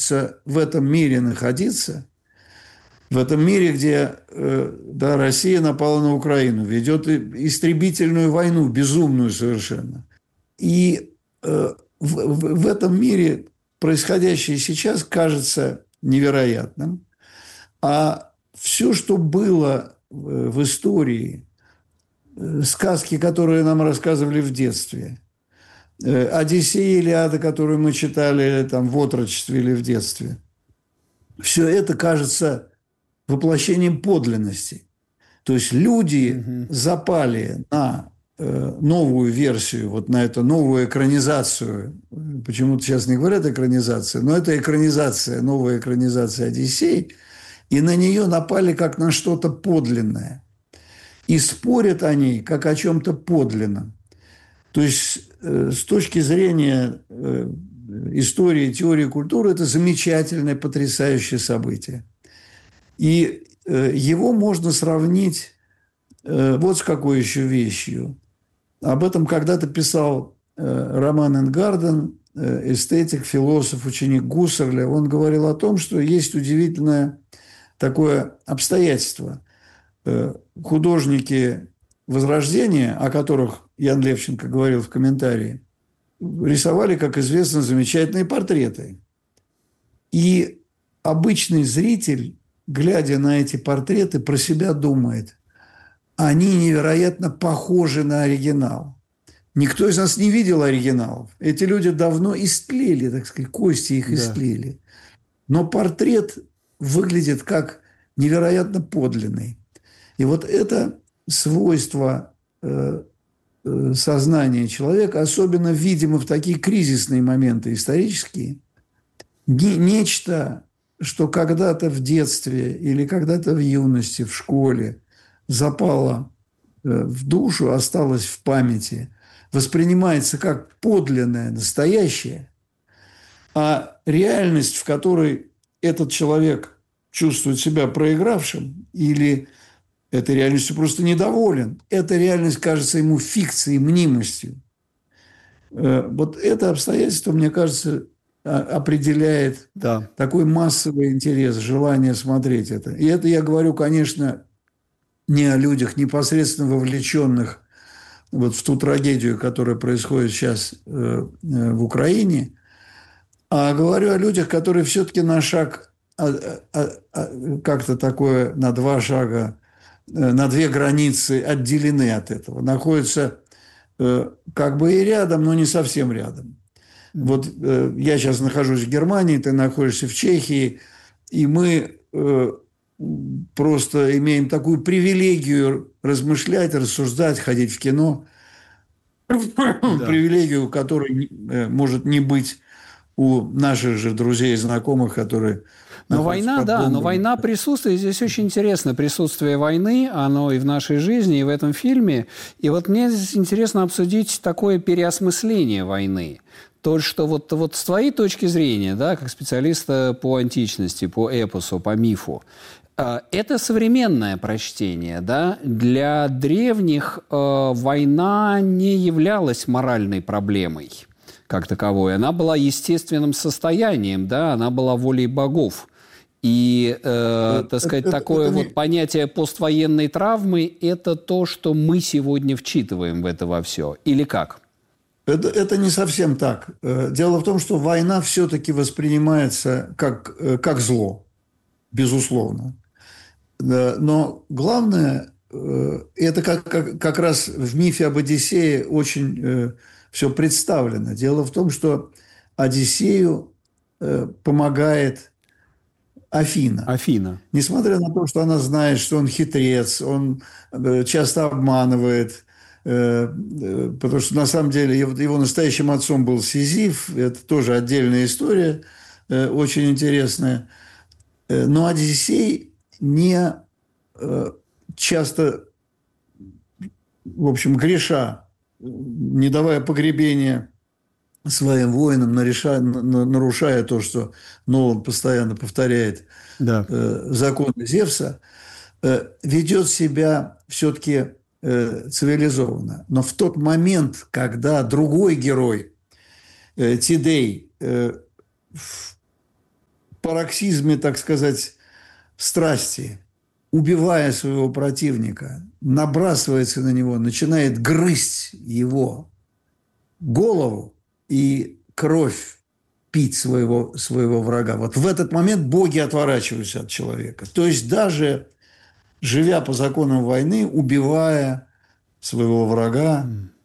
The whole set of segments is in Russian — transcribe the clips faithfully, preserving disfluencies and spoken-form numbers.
хочется в этом мире находиться, в этом мире, где да, Россия напала на Украину, ведет истребительную войну, безумную совершенно. И в, в, в этом мире происходящее сейчас кажется невероятным. А все, что было в истории, сказки, которые нам рассказывали в детстве, Одиссея, Илиада, которую мы читали там, в отрочестве или в детстве, все это кажется воплощением подлинности. То есть люди угу. запали на э, новую версию, вот на эту новую экранизацию. Почему-то сейчас не говорят экранизация, но это экранизация, новая экранизация Одиссей. И на нее напали как на что-то подлинное. И спорят о ней как о чем-то подлинном. То есть э, с точки зрения э, истории, теории культуры, это замечательное, потрясающее событие. И э, его можно сравнить э, вот с какой еще вещью. Об этом когда-то писал э, Роман Ингарден, э, эстетик, философ, ученик Гуссерля. Он говорил о том, что есть удивительное такое обстоятельство. Э, художники Возрождения, о которых Ян Левченко говорил в комментарии, рисовали, как известно, замечательные портреты. И обычный зритель, глядя на эти портреты, про себя думает, они невероятно похожи на оригинал. Никто из нас не видел оригиналов. Эти люди давно истлели, так сказать, кости их да. истлели. Но портрет выглядит как невероятно подлинный. И вот это свойство э, э, сознания человека, особенно видимо в такие кризисные моменты исторические, не, нечто, что когда-то в детстве или когда-то в юности, в школе запало э, в душу, осталось в памяти, воспринимается как подлинное, настоящее, а реальность, в которой этот человек чувствует себя проигравшим или этой реальностью просто недоволен, эта реальность кажется ему фикцией, мнимостью. Вот это обстоятельство, мне кажется, определяет да. такой массовый интерес, желание смотреть это. И это я говорю, конечно, не о людях, непосредственно вовлеченных вот в ту трагедию, которая происходит сейчас в Украине, а говорю о людях, которые все-таки на шаг, как-то такое, на два шага, на две границы отделены от этого. Находятся как бы и рядом, но не совсем рядом. Вот я сейчас нахожусь в Германии, ты находишься в Чехии, и мы просто имеем такую привилегию размышлять, рассуждать, ходить в кино. Да. Привилегию, которой может не быть у наших же друзей и знакомых, которые... Но война, да, но война присутствует. Здесь очень интересно присутствие войны, оно и в нашей жизни, и в этом фильме. И вот мне здесь интересно обсудить такое переосмысление войны. То, что вот, вот с твоей точки зрения, да, как специалиста по античности, по эпосу, по мифу, это современное прочтение, да? Для древних э, война не являлась моральной проблемой как таковой. Она была естественным состоянием, да? Она была волей богов. И, э, так сказать, это, такое это, это вот не... понятие поствоенной травмы – это то, что мы сегодня вчитываем в это во все. Или как? Это, это не совсем так. Дело в том, что война все-таки воспринимается как, как зло, безусловно. Но главное, это как, как, как раз в мифе об Одиссее очень все представлено. Дело в том, что Одиссею помогает Афина. Афина. Несмотря на то, что она знает, что он хитрец, он часто обманывает, потому что на самом деле его настоящим отцом был Сизиф, это тоже отдельная история, очень интересная. Но Одиссей не часто, в общем, греша, не давая погребения своим воинам, нарушая то, что Нолан постоянно повторяет, да. законы Зевса, ведет себя все-таки цивилизованно. Но в тот момент, когда другой герой, Тидей, пароксизме, так сказать, страсти, убивая своего противника, набрасывается на него, начинает грызть его голову и кровь пить своего, своего врага. Вот в этот момент боги отворачиваются от человека. То есть даже живя по законам войны, убивая своего врага,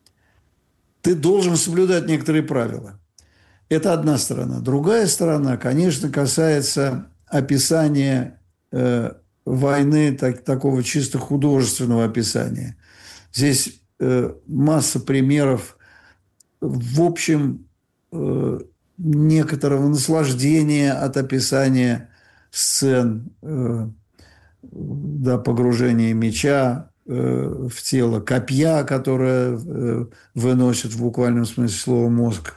ты должен соблюдать некоторые правила. Это одна сторона. Другая сторона, конечно, касается описания э, войны, так, такого чисто художественного описания. Здесь э, масса примеров, в общем, э, некоторого наслаждения от описания сцен, э, да, погружения меча э, в тело, копья, которое э, выносит в буквальном смысле слова мозг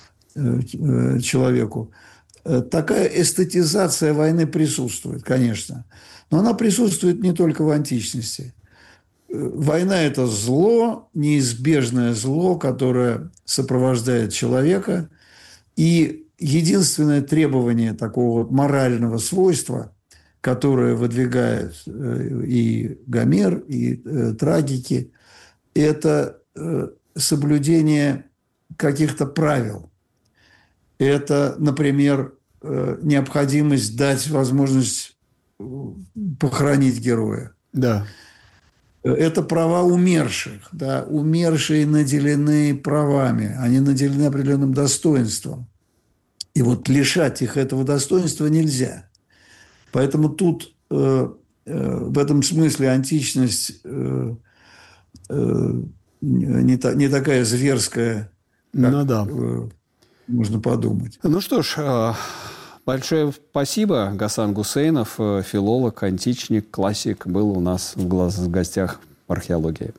человеку. Такая эстетизация войны присутствует, конечно. Но она присутствует не только в античности. Война – это зло, неизбежное зло, которое сопровождает человека. И единственное требование такого морального свойства, которое выдвигает и Гомер, и трагики, это соблюдение каких-то правил. Это, например, необходимость дать возможность похоронить героя. Да. Это права умерших. Да. Умершие наделены правами, они наделены определенным достоинством. И вот лишать их этого достоинства нельзя. Поэтому тут э, э, в этом смысле античность э, э, не, та, не такая зверская, как... Ну да. Э, можно подумать. Ну что ж, большое спасибо. Гасан Гусейнов, филолог, античник, классик, был у нас в, глаз... в гостях в «Археологии».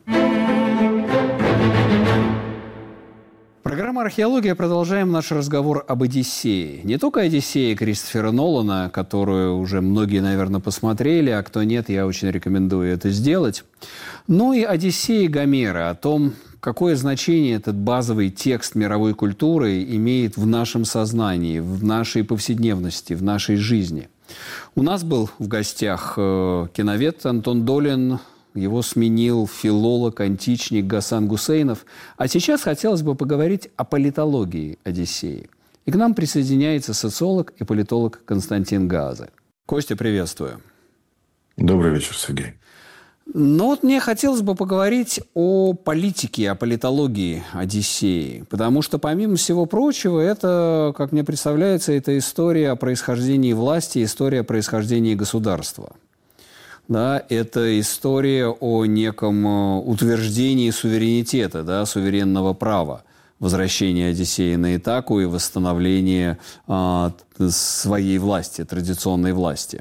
Программа «Археология». Продолжаем наш разговор об «Одиссее». Не только «Одиссея» Кристофера Нолана, которую уже многие, наверное, посмотрели, а кто нет, я очень рекомендую это сделать, но и «Одиссея» Гомера, о том, какое значение этот базовый текст мировой культуры имеет в нашем сознании, в нашей повседневности, в нашей жизни. У нас был в гостях киновед Антон Долин, его сменил филолог, античник Гасан Гусейнов. А сейчас хотелось бы поговорить о политологии Одиссеи. И к нам присоединяется социолог и политолог Константин Гааза. Костя, приветствую. Добрый вечер, Сергей. Но вот мне хотелось бы поговорить о политике, о политологии Одиссеи. Потому что, помимо всего прочего, это, как мне представляется, это история о происхождении власти, история о происхождении государства. Да, это история о неком утверждении суверенитета, да, суверенного права, возвращения Одиссея на Итаку и восстановления а, своей власти, традиционной власти.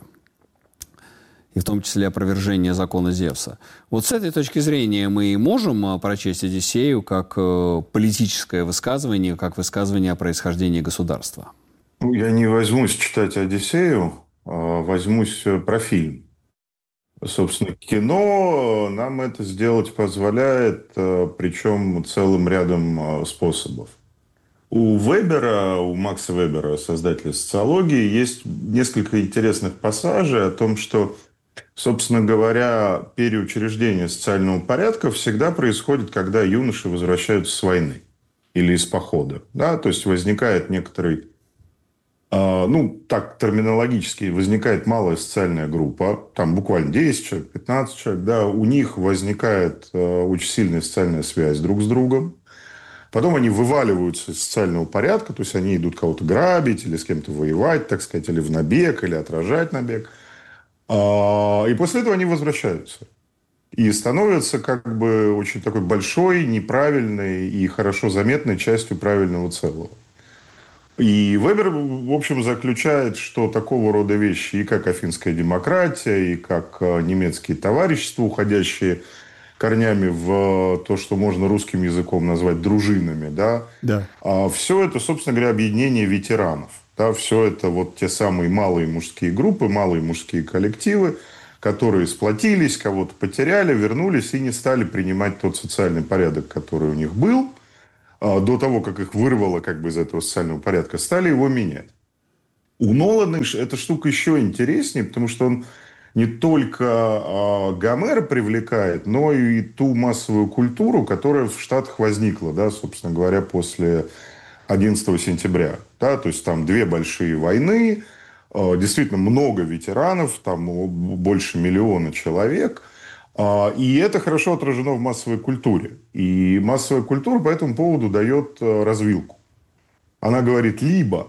И в том числе опровержение закона Зевса. Вот с этой точки зрения мы можем прочесть Одиссею как политическое высказывание, как высказывание о происхождении государства? Я не возьмусь читать Одиссею, а возьмусь про фильм. Собственно, кино нам это сделать позволяет, причем целым рядом способов. У Вебера, у Макса Вебера, создателя социологии, есть несколько интересных пассажей о том, что, собственно говоря, переучреждение социального порядка всегда происходит, когда юноши возвращаются с войны или из похода. Да? То есть возникает некоторый, э, ну, так терминологически, возникает малая социальная группа, там буквально десять человек, пятнадцать человек, да, у них возникает э, очень сильная социальная связь друг с другом. Потом они вываливаются из социального порядка, то есть они идут кого-то грабить или с кем-то воевать, так сказать, или в набег, или отражать набег. И после этого они возвращаются. И становятся как бы очень такой большой, неправильной и хорошо заметной частью правильного целого. И Вебер, в общем, заключает, что такого рода вещи, и как афинская демократия, и как немецкие товарищества, уходящие корнями в то, что можно русским языком назвать дружинами, да, да. А все это, собственно говоря, объединение ветеранов. Да, все это вот те самые малые мужские группы, малые мужские коллективы, которые сплотились, кого-то потеряли, вернулись и не стали принимать тот социальный порядок, который у них был, до того, как их вырвало как бы из этого социального порядка, стали его менять. У Нолана эта штука еще интереснее, потому что он не только э, Гомера привлекает, но и ту массовую культуру, которая в Штатах возникла, да, собственно говоря, после одиннадцатого сентября. Да, то есть там две большие войны, э, действительно много ветеранов, там больше миллиона человек. Э, и это хорошо отражено в массовой культуре. И массовая культура по этому поводу дает э, развилку. Она говорит, либо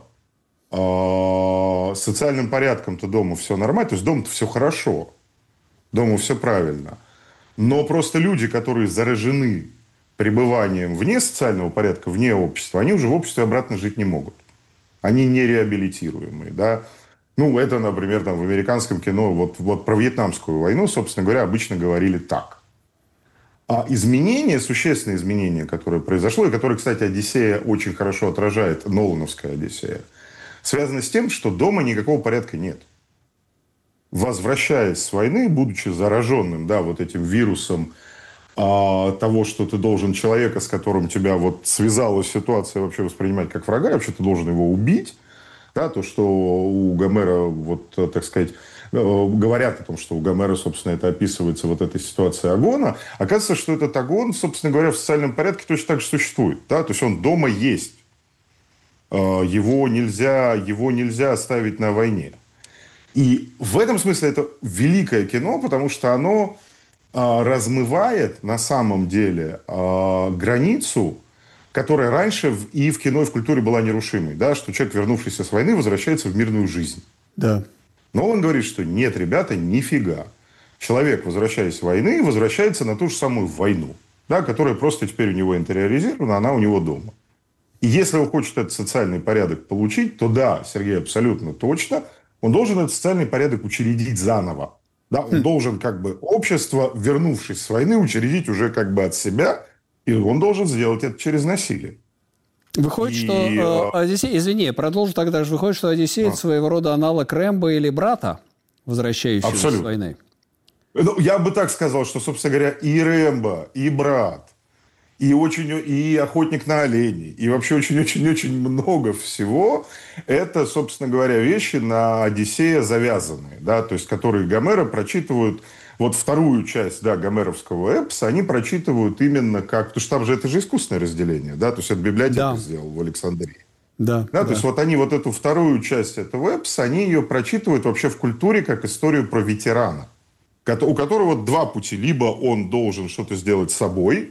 с социальным порядком-то дома все нормально, то есть дома-то все хорошо, дома все правильно. Но просто люди, которые заражены пребыванием вне социального порядка, вне общества, они уже в обществе обратно жить не могут. Они не реабилитируемые, да. Ну, это, например, там, в американском кино, вот, вот про Вьетнамскую войну, собственно говоря, обычно говорили так. А изменения, существенные изменения, которые произошло, и которые, кстати, «Одиссея» очень хорошо отражает, Нолановская «Одиссея», связано с тем, что дома никакого порядка нет. Возвращаясь с войны, будучи зараженным, да, вот этим вирусом а, того, что ты должен человека, с которым тебя вот связалась ситуация, вообще воспринимать как врага, вообще ты должен его убить, да, то, что у Гомера, вот, так сказать, говорят о том, что у Гомера, собственно, это описывается вот этой ситуацией агона, оказывается, что этот агон, собственно говоря, в социальном порядке точно так же существует, да, то есть он дома есть. Его нельзя, его нельзя оставить на войне. И в этом смысле это великое кино, потому что оно а, размывает на самом деле а, границу, которая раньше в, и в кино, и в культуре была нерушимой. Да, что человек, вернувшийся с войны, возвращается в мирную жизнь. Да. Но он говорит, что нет, ребята, нифига. Человек, возвращаясь с войны, возвращается на ту же самую войну, да, которая просто теперь у него интериоризирована, она у него дома. И если он хочет этот социальный порядок получить, то да, Сергей, абсолютно точно, он должен этот социальный порядок учредить заново. Да, он хм. должен как бы общество, вернувшись с войны, учредить уже как бы от себя, и он должен сделать это через насилие. Выходит, и... что э, Одиссей, извини, продолжу тогда же, выходит, что Одиссей а. это своего рода аналог Рэмбо или брата, возвращающегося с войны. Ну, я бы так сказал, что, собственно говоря, и Рэмбо, и брат, И, очень, и «Охотник на оленей», и вообще очень-очень-очень много всего. Это, собственно говоря, вещи на «Одиссея» завязанные, да, то есть которые Гомера прочитывают, вот вторую часть, да, гомеровского эпоса, они прочитывают именно как... Потому что там же это же искусственное разделение, да, то есть это библиотека да. сделала в Александрии. Да, да, да. То есть вот они вот эту вторую часть этого эпоса, они ее прочитывают вообще в культуре как историю про ветерана, у которого два пути. Либо он должен что-то сделать с собой.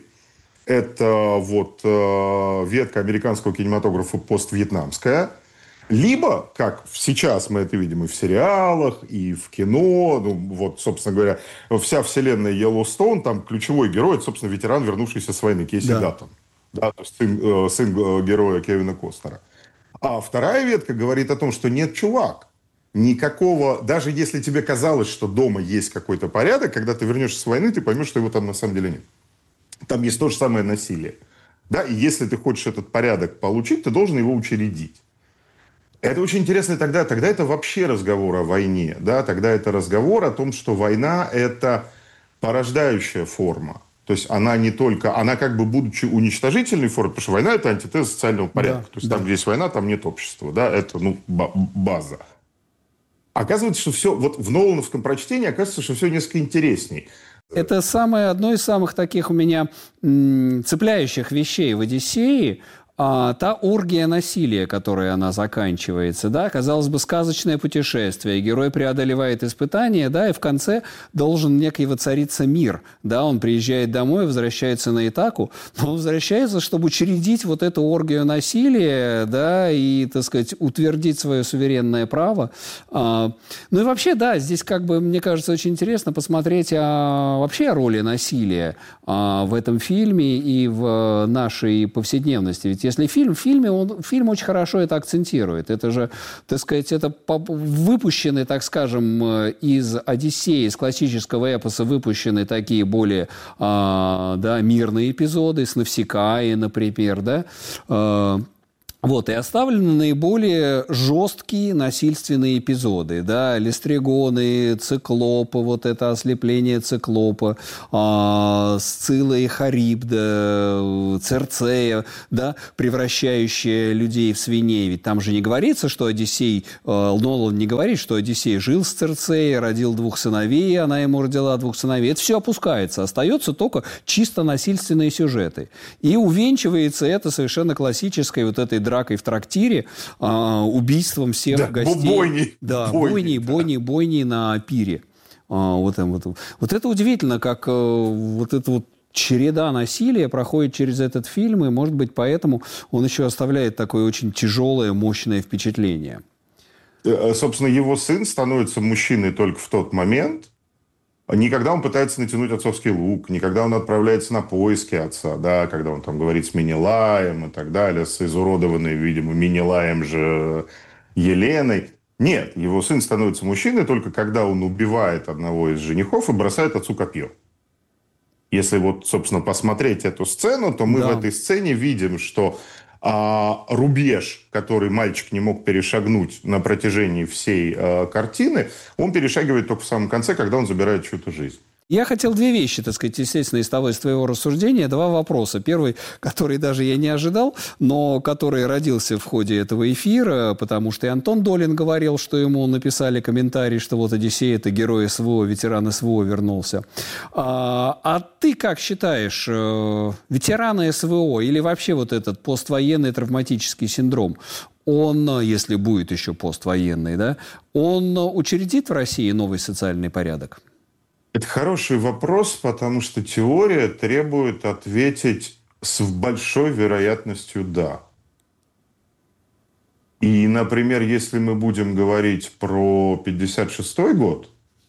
Это вот э, ветка американского кинематографа поствьетнамская. Либо, как сейчас мы это видим и в сериалах, и в кино, ну, вот, собственно говоря, вся вселенная Йеллоустоун, там ключевой герой, это, собственно, ветеран, вернувшийся с войны, Кейси да. Даттон. Да, то есть сын, э, сын героя Кевина Костнера. А вторая ветка говорит о том, что нет, чувак, никакого, даже если тебе казалось, что дома есть какой-то порядок, когда ты вернешься с войны, ты поймешь, что его там на самом деле нет. Там есть то же самое насилие. Да? И если ты хочешь этот порядок получить, ты должен его учредить. Это очень интересно тогда. Тогда это вообще разговор о войне. Да? Тогда это разговор о том, что война – это порождающая форма. То есть она не только... Она как бы будучи уничтожительной формой, потому что война – это антитеза социального порядка. Да, То есть да. там, где есть война, там нет общества. Да? Это ну, база. Оказывается, что все... Вот в нолановском прочтении оказывается, что все несколько интересней. Это самое, одно из самых таких у меня м, цепляющих вещей в «Одиссее», а, та оргия насилия, которой она заканчивается, да, казалось бы, сказочное путешествие, герой преодолевает испытания, да, и в конце должен некий воцариться мир, да, он приезжает домой, возвращается на Итаку, но он возвращается, чтобы учредить вот эту оргию насилия, да, и, так сказать, утвердить свое суверенное право. А, ну и вообще, да, здесь как бы, мне кажется, очень интересно посмотреть о, вообще о роли насилия а, в этом фильме и в нашей повседневности, ведь если фильм, в фильме, он, фильм очень хорошо это акцентирует. Это же, так сказать, это выпущены, так скажем, из «Одиссеи», из классического эпоса выпущены такие более а, да, мирные эпизоды, с Навсекаей, например, да, а, Вот, и оставлены наиболее жесткие насильственные эпизоды, да, листригоны, циклопы, вот это ослепление циклопа, э, Сцилла и Харибда, Церцея, да, превращающая людей в свиней. Ведь там же не говорится, что Одиссей, э, Нолан не говорит, что Одиссей жил с Церцеей, родил двух сыновей, она ему родила двух сыновей. Это все опускается, остается только чисто насильственные сюжеты. И увенчивается это совершенно классической вот этой дракой в трактире, э, убийством всех да, гостей. Бойни. Да, бойни, бойни, да. бойни, бойни на пире. А, вот, вот, вот это удивительно, как э, вот эта вот череда насилия проходит через этот фильм, и, может быть, поэтому он еще оставляет такое очень тяжелое, мощное впечатление. Собственно, его сын становится мужчиной только в тот момент, не когда он пытается натянуть отцовский лук, не когда он отправляется на поиски отца, да, когда он там говорит с Менелаем и так далее, с изуродованной, видимо, Менелаем же Еленой. Нет, его сын становится мужчиной только когда он убивает одного из женихов и бросает отцу копье. Если вот, собственно, посмотреть эту сцену, то мы да. в этой сцене видим, что а, рубеж, который мальчик не мог перешагнуть на протяжении всей а, картины, он перешагивает только в самом конце, когда он забирает чью-то жизнь. Я хотел две вещи, так сказать, естественно, из того, из твоего рассуждения. Два вопроса. Первый, который даже я не ожидал, но который родился в ходе этого эфира, потому что и Антон Долин говорил, что ему написали комментарий, что вот Одиссей – это герой СВО, ветеран СВО вернулся. А, а ты как считаешь, ветераны СВО или вообще вот этот поствоенный травматический синдром, он, если будет еще поствоенный, да, он учредит в России новый социальный порядок? Это хороший вопрос, потому что теория требует ответить с большой вероятностью «да». И, например, если мы будем говорить про пятьдесят шестой год,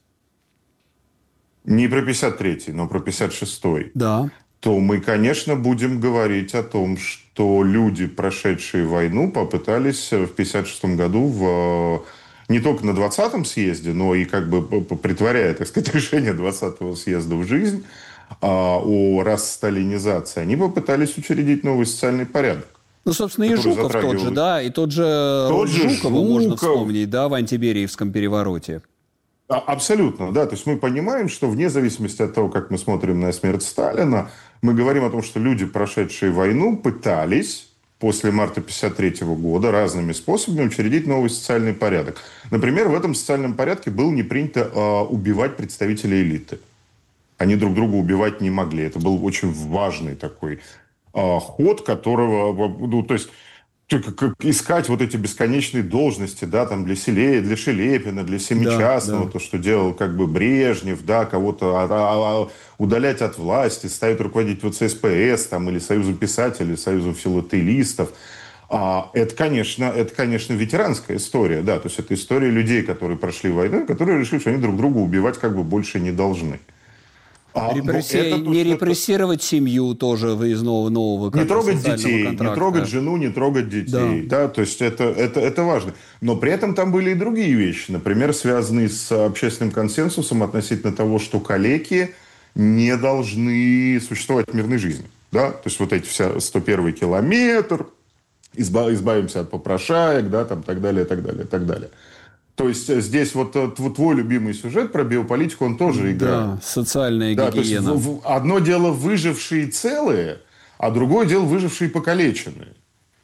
не про пятьдесят третий, но про пятьдесят шестой, да. то мы, конечно, будем говорить о том, что люди, прошедшие войну, попытались в пятьдесят шестом году в... не только на двадцатом съезде, но и как бы притворяя, так сказать, решение двадцатого съезда в жизнь а, о рассталинизации, они попытались учредить новый социальный порядок. Ну, собственно, и Жуков затрагивал... тот же, да, и тот же тот Жукова Жуков. можно вспомнить, да, в антибериевском перевороте. А, абсолютно, да. То есть мы понимаем, что вне зависимости от того, как мы смотрим на смерть Сталина, мы говорим о том, что люди, прошедшие войну, пытались... после марта пятьдесят третьего года разными способами учредить новый социальный порядок. Например, в этом социальном порядке было не принято э, убивать представителей элиты. Они друг друга убивать не могли. Это был очень важный такой э, ход, которого... Ну, то есть, как искать вот эти бесконечные должности, да, там для Селе, для Шелепина, для Семичастного, да, да. то, что делал как бы Брежнев, да, кого-то а, а, удалять от власти, ставить руководить вот СПС, там, или Союзу писателей, Союзу филателистов. А, это, конечно, это, конечно, ветеранская история, да, то есть это история людей, которые прошли войну, которые решили, что они друг друга убивать как бы больше не должны. А, Репрессия... Не то, репрессировать это... семью тоже из нового, нового не трогать детей, контракта. Не трогать жену, не трогать детей. Да. Да, то есть это, это, это важно. Но при этом там были и другие вещи, например, связанные с общественным консенсусом относительно того, что калеки не должны существовать в мирной жизни. Да? То есть вот эти вся сто первый километр, избавимся от попрошаек, да, там, так далее, так далее, так далее. То есть здесь вот, вот твой любимый сюжет про биополитику, он тоже играет. Да, социальная да, гигиена. То есть, в, в, одно дело выжившие целые, а другое дело выжившие покалеченные.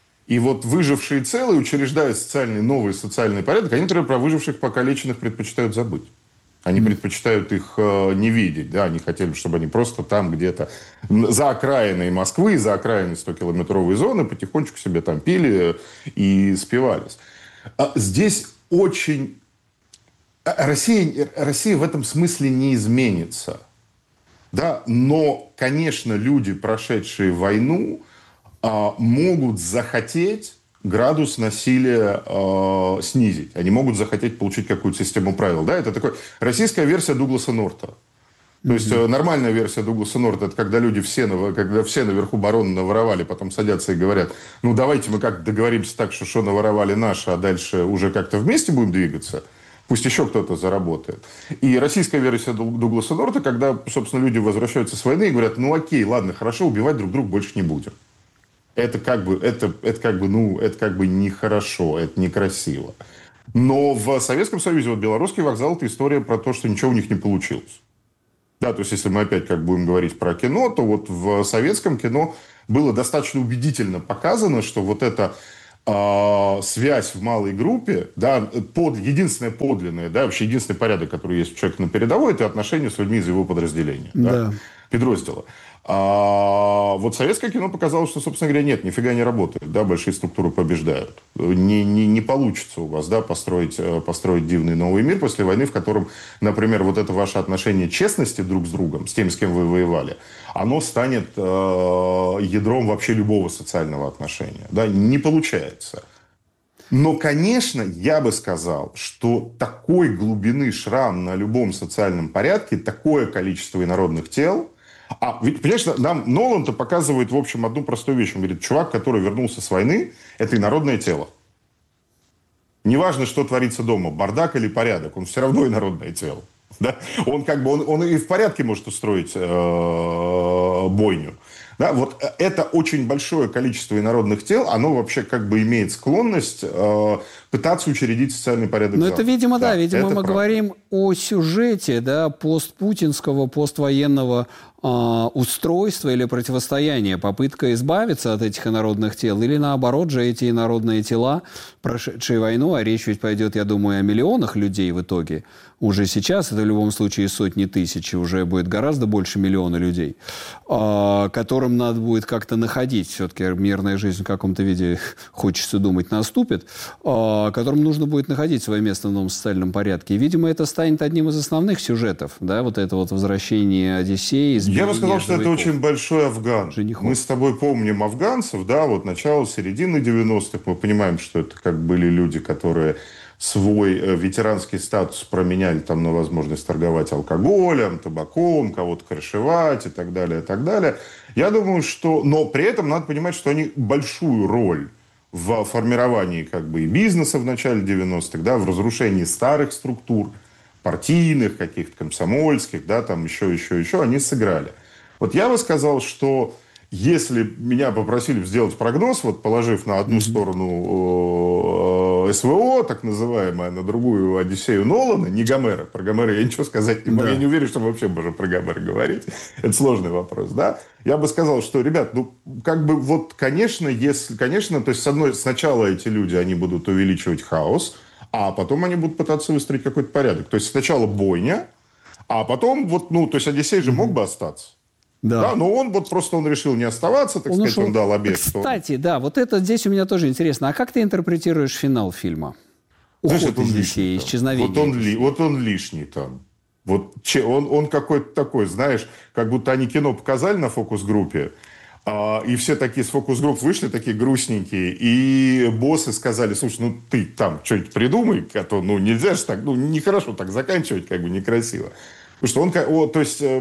И вот выжившие целые учреждают социальный, новый социальный порядок, они, например, про выживших покалеченных предпочитают забыть. Они mm. предпочитают их э, не видеть. Да? Они хотели, чтобы они просто там где-то за окраиной Москвы, за окраиной стокилометровой зоны потихонечку себе там пили и спивались. А здесь очень... Россия, Россия в этом смысле не изменится. Да? Но, конечно, люди, прошедшие войну, могут захотеть градус насилия э, снизить. Они могут захотеть получить какую-то систему правил. Да? Это такой российская версия Дугласа Норта. То mm-hmm. есть э, нормальная версия Дугласа Норта — это когда люди все, когда все наверху барона наворовали, потом садятся и говорят, ну давайте мы как договоримся так, что что наворовали наши, а дальше уже как-то вместе будем двигаться. Пусть еще кто-то заработает. И российская версия Дугласа Норта, когда, собственно, люди возвращаются с войны и говорят, ну окей, ладно, хорошо, убивать друг друга больше не будем. Это как бы, это, это как бы, ну, это как бы нехорошо, это некрасиво. Но в Советском Союзе вот белорусский вокзал – это история про то, что ничего у них не получилось. Да, то есть, если мы опять как будем говорить про кино, то вот в советском кино было достаточно убедительно показано, что вот эта э, связь в малой группе, да, под, единственное подлинное, да, вообще единственный порядок, который есть у человека на передовой, это отношения с людьми из его подразделения, да, да. подраздела. А вот советское кино показало, что, собственно говоря, нет, нифига не работает, да, большие структуры побеждают. Не, не, не получится у вас, да, построить, построить дивный новый мир после войны, в котором, например, вот это ваше отношение честности друг с другом, с тем, с кем вы воевали, оно станет э, ядром вообще любого социального отношения. Да, не получается. Но, конечно, я бы сказал, что такой глубины шрам на любом социальном порядке, такое количество инородных тел. А ведь, понимаешь, нам Нолан-то показывает, в общем, одну простую вещь. Он говорит, чувак, который вернулся с войны, это инородное тело. Неважно, что творится дома, бардак или порядок, он все равно инородное тело. Да? Он как бы, он, он и в порядке может устроить э, бойню. Да, вот это очень большое количество инородных тел, оно вообще как бы имеет склонность э, пытаться учредить социальный порядок. Ну, это, видимо, да, да видимо, мы правда. говорим о сюжете, да, постпутинского, поствоенного э, устройства или противостояния, попытка избавиться от этих инородных тел, или наоборот же эти инородные тела, прошедшие войну, а речь ведь пойдет, я думаю, о миллионах людей в итоге, уже сейчас, это в любом случае сотни тысяч, уже будет гораздо больше миллиона людей, э, которым надо будет как-то находить, все-таки мирная жизнь в каком-то виде, хочется думать, наступит, э, которым нужно будет находить свое место в новом социальном порядке. И, видимо, это станет одним из основных сюжетов, да, вот это вот возвращение Одиссеи. Я бы сказал, что это очень большой афган. Женихов. Мы с тобой помним афганцев, да, вот начало, середины девяностых, мы понимаем, что это как были люди, которые свой ветеранский статус променяли там на возможность торговать алкоголем, табаком, кого-то крышевать и так далее, и так далее. Я думаю, что... Но при этом надо понимать, что они большую роль в формировании как бы и бизнеса в начале девяностых, да, в разрушении старых структур, партийных, каких-то комсомольских, да, там еще, еще, еще, они сыграли. Вот я бы сказал, что если меня попросили сделать прогноз, вот положив на одну mm-hmm. сторону э, СВО, так называемое, на другую Одиссею Нолана, не Гомера, про Гомера я ничего сказать не могу, да. Я не уверен, что мы вообще можем про Гомера говорить, это сложный вопрос, да, я бы сказал, что, ребят, ну, как бы вот, конечно, если, конечно, то есть, с одной, сначала эти люди, они будут увеличивать хаос, а потом они будут пытаться выстроить какой-то порядок, то есть, сначала бойня, а потом, вот, ну, то есть, Одиссей же mm-hmm. мог бы остаться. Да. да, но он вот просто он решил не оставаться, так он сказать, ушел. Он дал обед. Кстати, что... да, вот это здесь у меня тоже интересно. А как ты интерпретируешь финал фильма? Знаешь, Уход из Одиссеи, исчезновение. Вот он, ли, вот он лишний там. Вот он, он какой-то такой, знаешь, как будто они кино показали на фокус-группе, а, и все такие с фокус-групп вышли, такие грустненькие, и боссы сказали, слушай, ну ты там что-нибудь придумай, а то ну, нельзя же так, ну нехорошо так заканчивать, как бы некрасиво. Потому что он, о, то есть...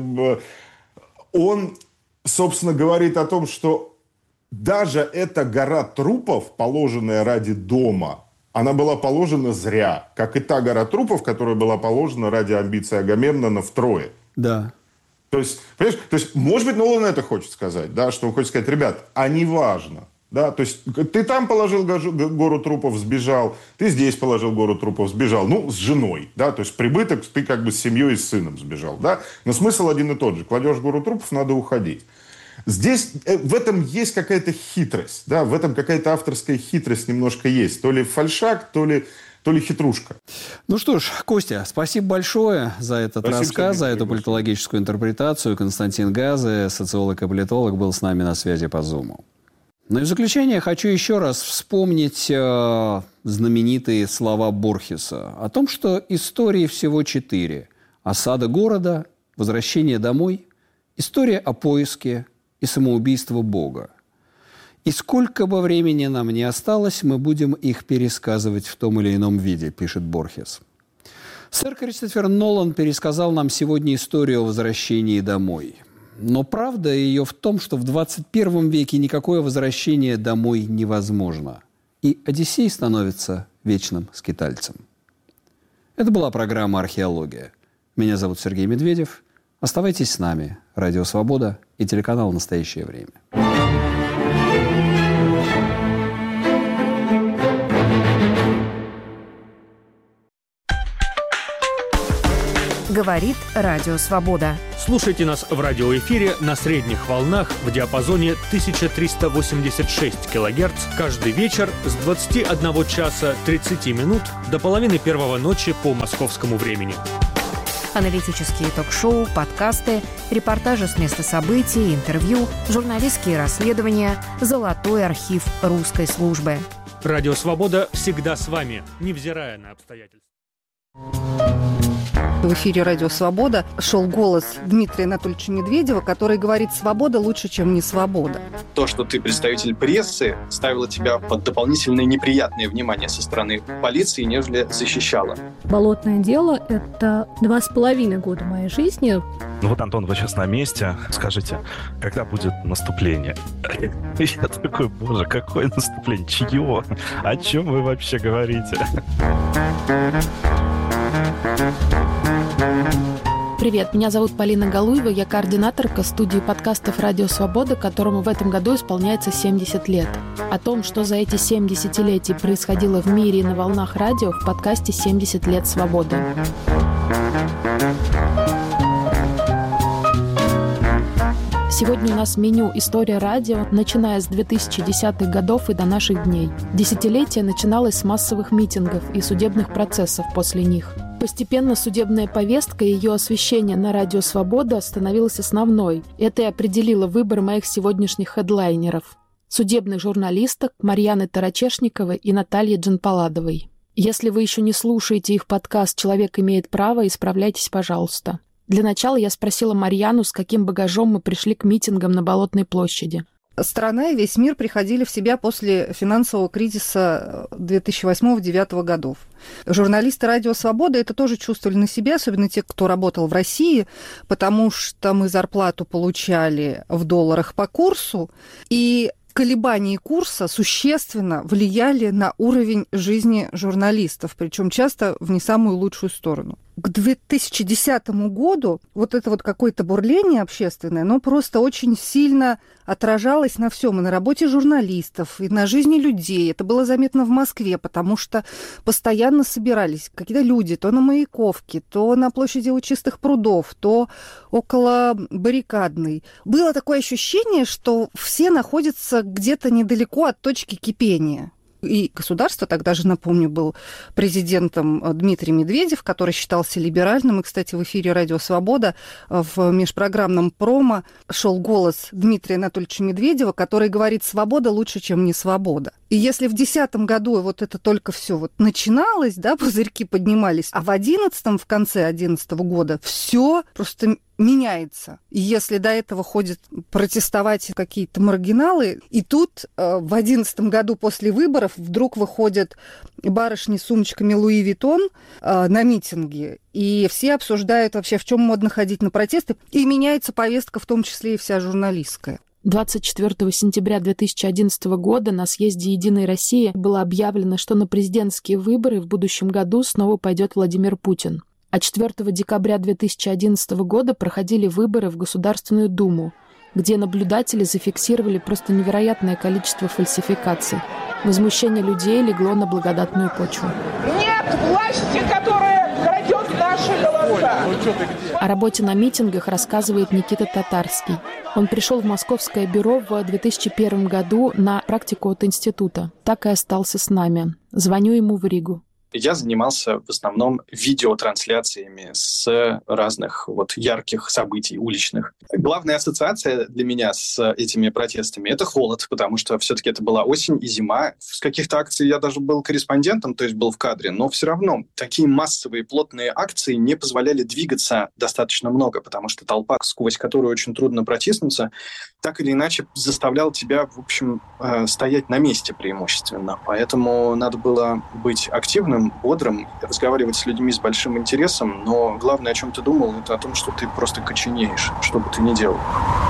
Он, собственно, говорит о том, что даже эта гора трупов, положенная ради дома, она была положена зря. Как и та гора трупов, которая была положена ради амбиций Агамемнона в Трое. Да. То есть, понимаешь, то есть, может быть, Нолан это хочет сказать, да, что он хочет сказать, ребят, а не важно. Да, то есть ты там положил гору трупов, сбежал, ты здесь положил гору трупов, сбежал, ну, с женой, да, то есть прибыток ты как бы с семьей и с сыном сбежал, да, но смысл один и тот же, кладешь гору трупов, надо уходить. Здесь в этом есть какая-то хитрость, да, в этом какая-то авторская хитрость немножко есть, то ли фальшак, то ли, то ли хитрушка. Ну что ж, Костя, спасибо большое за этот спасибо, рассказ, за эту политологическую интерпретацию. Константин Газы, социолог и политолог, был с нами на связи по Зуму. Ну и в заключение хочу еще раз вспомнить э, знаменитые слова Борхеса о том, что истории всего четыре. Осада города, возвращение домой, история о поиске и самоубийство Бога. И сколько бы времени нам ни осталось, мы будем их пересказывать в том или ином виде, пишет Борхес. Сэр Кристофер Нолан пересказал нам сегодня историю о возвращении домой. Но правда ее в том, что в двадцать первом веке никакое возвращение домой невозможно. И Одиссей становится вечным скитальцем. Это была программа «Археология». Меня зовут Сергей Медведев. Оставайтесь с нами. Радио «Свобода» и телеканал «Настоящее время». Говорит Радио Свобода. Слушайте нас в радиоэфире на средних волнах в диапазоне тысяча триста восемьдесят шесть килогерц каждый вечер с двадцати одного часа тридцати минут до половины первого ночи по московскому времени. Аналитические ток-шоу, подкасты, репортажи с места событий, интервью, журналистские расследования, золотой архив русской службы. Радио Свобода всегда с вами, невзирая на обстоятельства. В эфире «Радио Свобода» шел голос Дмитрия Анатольевича Медведева, который говорит: «Свобода лучше, чем не свобода». То, что ты представитель прессы, ставило тебя под дополнительное неприятное внимание со стороны полиции, нежели защищало. Болотное дело – это два с половиной года моей жизни. Ну вот, Антон, вы сейчас на месте. Скажите, когда будет наступление? Я такой: боже, какое наступление? Чье? О чем вы вообще говорите? Привет, меня зовут Полина Галуева, я координаторка студии подкастов «Радио Свобода», которому в этом году исполняется семьдесят лет. О том, что за эти семь десятилетий происходило в мире и на волнах радио, в подкасте «семьдесят лет свободы». Сегодня у нас меню «История радио», начиная с две тысячи десятых годов и до наших дней. Десятилетие начиналось с массовых митингов и судебных процессов после них. Постепенно судебная повестка и ее освещение на радио «Свобода» становилась основной. Это и определило выбор моих сегодняшних хедлайнеров – судебных журналисток Марьяны Тарачешниковой и Натальи Джанпаладовой. Если вы еще не слушаете их подкаст «Человек имеет право», исправляйтесь, пожалуйста. Для начала я спросила Марьяну, с каким багажом мы пришли к митингам на Болотной площади. Страна и весь мир приходили в себя после финансового кризиса две тысячи восьмого — две тысячи девятого годов. Журналисты «Радио Свобода» это тоже чувствовали на себе, особенно те, кто работал в России, потому что мы зарплату получали в долларах по курсу, и колебания курса существенно влияли на уровень жизни журналистов, причем часто в не самую лучшую сторону. К две тысячи десятому году вот это вот какое-то бурление общественное, оно просто очень сильно отражалось на всем, и на работе журналистов, и на жизни людей. Это было заметно в Москве, потому что постоянно собирались какие-то люди, то на Маяковке, то на площади у Чистых прудов, то около Баррикадной. Было такое ощущение, что все находятся где-то недалеко от точки кипения. И государство, тогда же, напомню, был президентом Дмитрий Медведев, который считался либеральным. И, кстати, в эфире «Радио Свобода» в межпрограммном промо шел голос Дмитрия Анатольевича Медведева, который говорит: «Свобода лучше, чем не свобода». И если в десятом году вот это только все вот начиналось, да, пузырьки поднимались, а в одиннадцатом, в конце одиннадцатого года все просто меняется. И если до этого ходят протестовать какие-то маргиналы, и тут э, в одиннадцатом году после выборов вдруг выходят барышни с сумочками Луи Виттон э, на митинги, и все обсуждают вообще, в чем модно ходить на протесты, и меняется повестка, в том числе и вся журналистская. двадцать четвёртого сентября две тысячи одиннадцатого года на съезде «Единой России» было объявлено, что на президентские выборы в будущем году снова пойдет Владимир Путин. А четвёртого декабря две тысячи одиннадцатого года проходили выборы в Государственную Думу, где наблюдатели зафиксировали просто невероятное количество фальсификаций. Возмущение людей легло на благодатную почву. Нет власти, которая крадет наши голоса. О работе на митингах рассказывает Никита Татарский. Он пришел в московское бюро в две тысячи первом году на практику от института. Так и остался с нами. Звоню ему в Ригу. Я занимался в основном видеотрансляциями с разных вот ярких событий уличных. Главная ассоциация для меня с этими протестами – это холод, потому что все-таки это была осень и зима. С каких-то акций я даже был корреспондентом, то есть был в кадре, но все равно такие массовые плотные акции не позволяли двигаться достаточно много, потому что толпа, сквозь которую очень трудно протиснуться, так или иначе заставляла тебя, в общем, стоять на месте преимущественно. Поэтому надо было быть активным, бодрым, разговаривать с людьми с большим интересом, но главное, о чем ты думал, это о том, что ты просто коченеешь, что бы ты ни делал.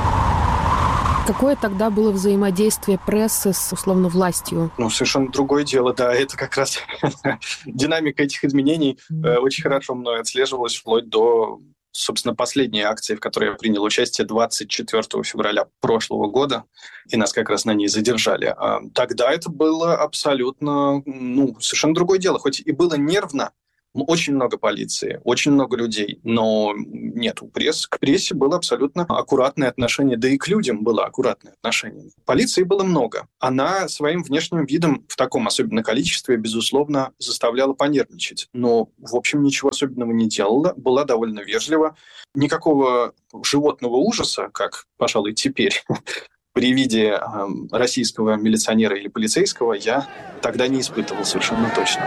Какое тогда было взаимодействие прессы с, условно, властью? Ну, совершенно другое дело, да. Это как раз динамика этих изменений очень хорошо мной отслеживалась вплоть до, собственно, последней акции, в которой я принял участие двадцать четвёртого февраля прошлого года, и нас как раз на ней задержали. Тогда это было абсолютно, ну, совершенно другое дело. Хоть и было нервно, очень много полиции, очень много людей, но нет, у пресс, к прессе было абсолютно аккуратное отношение, да и к людям было аккуратное отношение. Полиции было много. Она своим внешним видом в таком особенно количестве, безусловно, заставляла понервничать. Но, в общем, ничего особенного не делала, была довольно вежлива. Никакого животного ужаса, как, пожалуй, теперь, при виде э, российского милиционера или полицейского, я тогда не испытывал совершенно точно.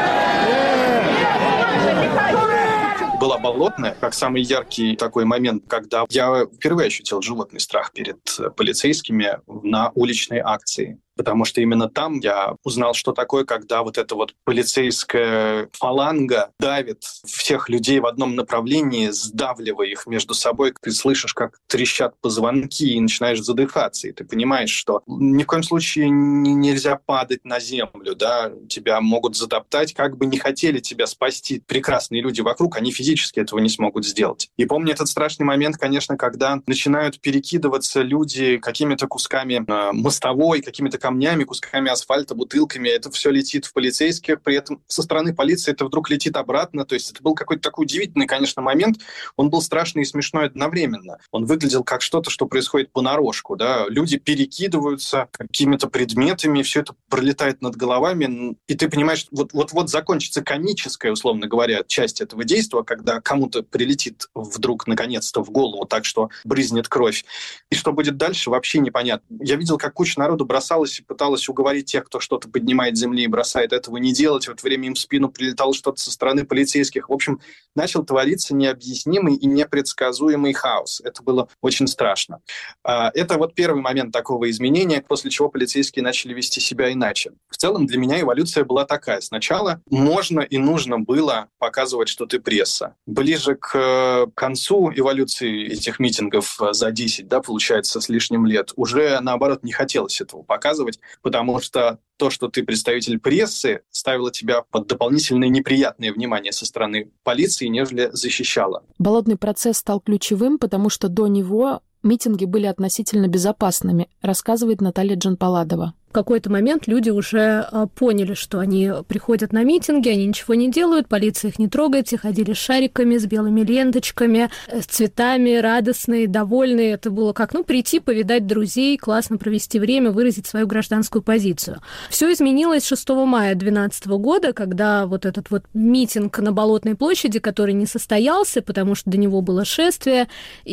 Была Болотная, как самый яркий такой момент, когда я впервые ощутил животный страх перед полицейскими на уличной акции. Потому что именно там я узнал, что такое, когда вот эта вот полицейская фаланга давит всех людей в одном направлении, сдавливая их между собой. Ты слышишь, как трещат позвонки, и начинаешь задыхаться. И ты понимаешь, что ни в коем случае нельзя падать на землю, да? Тебя могут затоптать, как бы не хотели тебя спасти прекрасные люди вокруг, они физически этого не смогут сделать. И помню этот страшный момент, конечно, когда начинают перекидываться люди какими-то кусками э, мостовой, какими-то камнями, кусками асфальта, бутылками. Это все летит в полицейских. При этом со стороны полиции это вдруг летит обратно. То есть это был какой-то такой удивительный, конечно, момент. Он был страшный и смешной одновременно. Он выглядел как что-то, что происходит понарошку. Да? Люди перекидываются какими-то предметами, все это пролетает над головами. И ты понимаешь, вот, вот-вот закончится комическая, условно говоря, часть этого действия, когда кому-то прилетит вдруг, наконец-то, в голову так, что брызнет кровь. И что будет дальше, вообще непонятно. Я видел, как куча народу бросалась и пыталась уговорить тех, кто что-то поднимает с земли и бросает, этого не делать. В это время им в спину прилетало что-то со стороны полицейских. В общем, начал твориться необъяснимый и непредсказуемый хаос. Это было очень страшно. Это вот первый момент такого изменения, после чего полицейские начали вести себя иначе. В целом для меня эволюция была такая. Сначала можно и нужно было показывать, что ты пресса. Ближе к концу эволюции этих митингов за десять, да, получается, с лишним лет, уже, наоборот, не хотелось этого показывать, потому что то, что ты представитель прессы, ставило тебя под дополнительное неприятное внимание со стороны полиции, нежели защищало. Болотный процесс стал ключевым, потому что до него митинги были относительно безопасными, рассказывает Наталья Джанпаладова. В какой-то момент люди уже поняли, что они приходят на митинги, они ничего не делают, полиция их не трогает, все ходили с шариками, с белыми ленточками, с цветами, радостные, довольные. Это было как, ну, прийти, повидать друзей, классно провести время, выразить свою гражданскую позицию. Все изменилось шестого мая две тысячи двенадцатого года, когда вот этот вот митинг на Болотной площади, который не состоялся, потому что до него было шествие,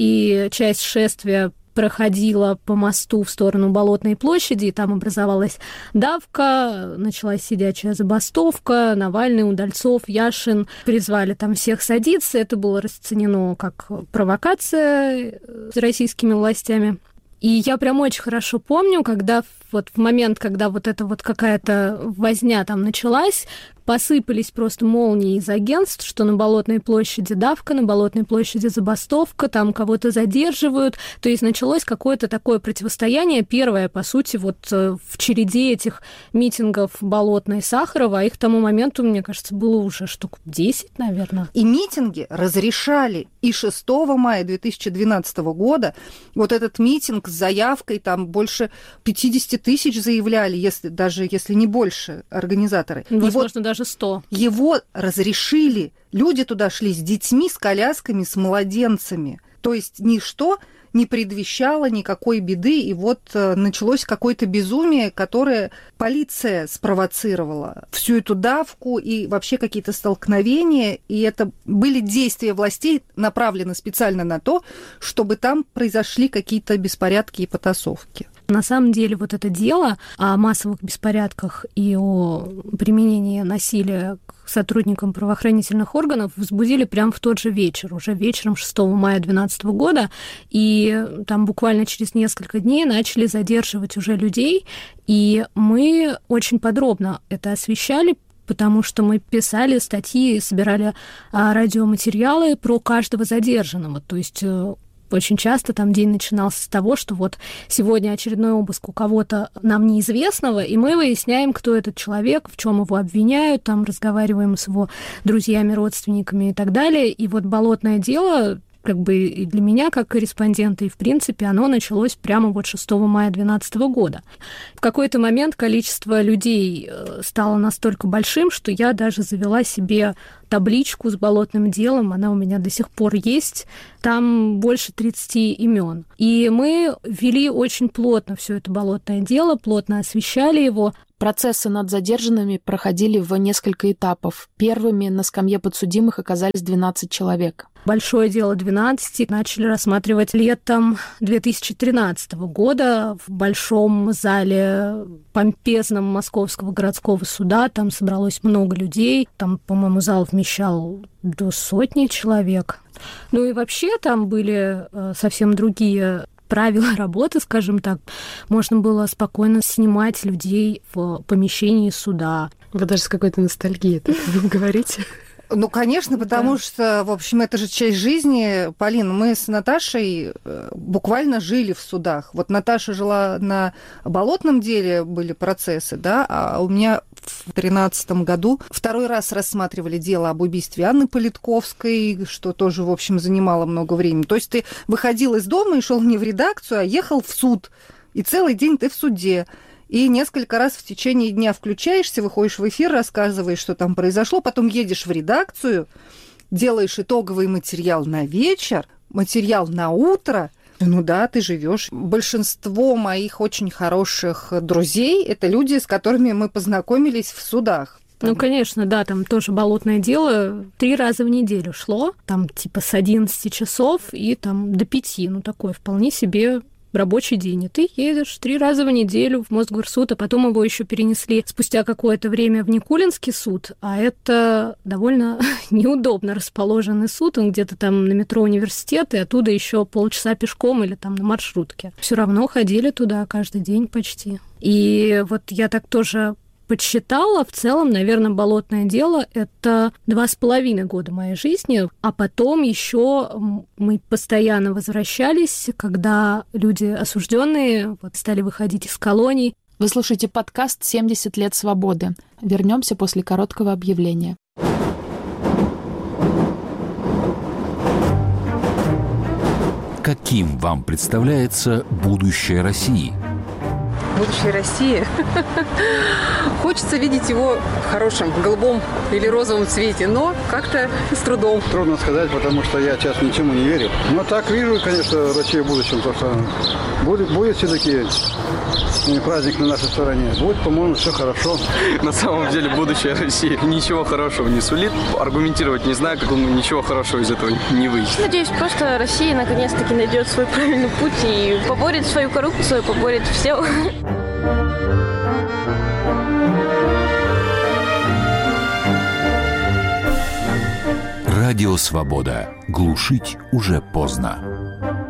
и часть шествия проходила по мосту в сторону Болотной площади, и там образовалась давка, началась сидячая забастовка, Навальный, Удальцов, Яшин призвали там всех садиться. Это было расценено как провокация российскими властями. И я прям очень хорошо помню, когда вот в момент, когда вот эта вот какая-то возня там началась, посыпались просто молнии из агентств, что на Болотной площади давка, на Болотной площади забастовка, там кого-то задерживают. То есть началось какое-то такое противостояние, первое, по сути, вот в череде этих митингов Болотной и Сахарова, а их к тому моменту, мне кажется, было уже штук десять, наверное. И митинги разрешали. И шестого мая две тысячи двенадцатого года вот этот митинг с заявкой, там больше пятьдесят тысяч заявляли, если, даже если не больше, организаторы. Возможно, вот даже сто. Его разрешили. Люди туда шли с детьми, с колясками, с младенцами. То есть ничто не предвещало никакой беды, и вот началось какое-то безумие, которое полиция спровоцировала. Всю эту давку и вообще какие-то столкновения, и это были действия властей, направлены специально на то, чтобы там произошли какие-то беспорядки и потасовки. На самом деле вот это дело о массовых беспорядках и о применении насилия к сотрудникам правоохранительных органов возбудили прямо в тот же вечер, уже вечером шестого мая две тысячи двенадцатого года, и там буквально через несколько дней начали задерживать уже людей, и мы очень подробно это освещали, потому что мы писали статьи, собирали радиоматериалы про каждого задержанного, то есть очень часто там день начинался с того, что вот сегодня очередной обыск у кого-то нам неизвестного, и мы выясняем, кто этот человек, в чем его обвиняют, там разговариваем с его друзьями, родственниками и так далее. И вот болотное дело как бы и для меня, как корреспондента, и, в принципе, оно началось прямо вот шестого мая две тысячи двенадцатого года. В какой-то момент количество людей стало настолько большим, что я даже завела себе табличку с болотным делом, она у меня до сих пор есть, там больше тридцати имен. И мы вели очень плотно все это болотное дело, плотно освещали его. Процессы над задержанными проходили в несколько этапов. Первыми на скамье подсудимых оказались двенадцать человек. Большое дело двенадцати начали рассматривать летом две тысячи тринадцатого года в большом зале помпезном Московского городского суда. Там собралось много людей. Там, по-моему, зал вмещал до сотни человек. Ну и вообще там были совсем другие правила работы, скажем так. Можно было спокойно снимать людей в помещении суда. Вы даже с какой-то ностальгией так говорите. Ну, конечно, потому да. что, в общем, это же часть жизни. Полина, мы с Наташей буквально жили в судах. Вот Наташа жила на болотном деле, были процессы, да, а у меня в тринадцатом году второй раз рассматривали дело об убийстве Анны Политковской, что тоже, в общем, занимало много времени. То есть ты выходил из дома и шел не в редакцию, а ехал в суд. И целый день ты в суде. И несколько раз в течение дня включаешься, выходишь в эфир, рассказываешь, что там произошло, потом едешь в редакцию, делаешь итоговый материал на вечер, материал на утро. Ну да, ты живешь. Большинство моих очень хороших друзей – это люди, с которыми мы познакомились в судах. Там. Ну, конечно, да, там тоже болотное дело три раза в неделю шло, там типа с одиннадцати часов и там до пяти, ну такое вполне себе рабочий день, и ты едешь три раза в неделю в Мосгорсуд, а потом его еще перенесли спустя какое-то время в Никулинский суд, а это довольно неудобно расположенный суд, он где-то там на метро Университет, и оттуда еще полчаса пешком или там на маршрутке. Все равно ходили туда каждый день почти. И вот я так тоже подсчитала, в целом, наверное, болотное дело – это два с половиной года моей жизни, а потом еще мы постоянно возвращались, когда люди осужденные вот, стали выходить из колоний. Вы слушаете подкаст «семьдесят лет свободы». Вернемся после короткого объявления. Каким вам представляется будущее России? Будущее России. Хочется видеть его в хорошем, голубом или розовом цвете, но как-то с трудом. Трудно сказать, потому что я сейчас ничему не верю. Но так вижу, конечно, Россию в будущем, то что будет, будет все-таки праздник на нашей стороне. Будет, по-моему, все хорошо. На самом деле будущее России ничего хорошего не сулит. Аргументировать не знаю, как он ничего хорошего из этого не выйдет. Надеюсь, просто Россия наконец-таки найдет свой правильный путь и поборет свою коррупцию, поборет все. Радио «Свобода». Глушить уже поздно.